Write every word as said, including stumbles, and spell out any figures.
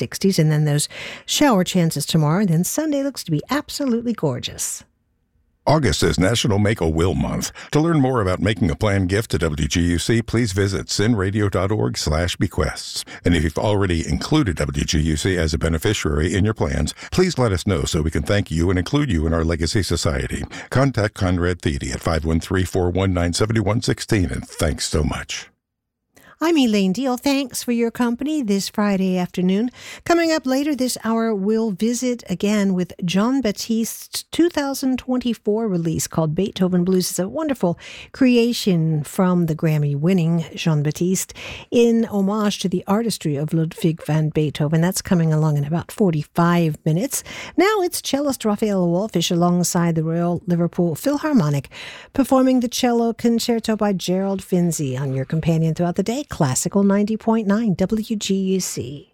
sixties, and then those shower chances tomorrow. And then Sunday looks to be absolutely gorgeous. August is National Make-A-Will Month. To learn more about making a planned gift to W G U C, please visit sinradio.org slash bequests. And if you've already included W G U C as a beneficiary in your plans, please let us know so we can thank you and include you in our Legacy Society. Contact Conrad Thiede at five one three, four one nine, seven one one six, and thanks so much. I'm Elaine Deal. Thanks for your company this Friday afternoon. Coming up later this hour, we'll visit again with Jon Batiste's two thousand twenty-four release called Beethoven Blues. It's a wonderful creation from the Grammy-winning Jon Batiste in homage to the artistry of Ludwig van Beethoven. That's coming along in about forty-five minutes. Now it's cellist Raphael Wallfisch alongside the Royal Liverpool Philharmonic performing the cello concerto by Gerald Finzi on your companion throughout the day. Classical ninety point nine W G U C.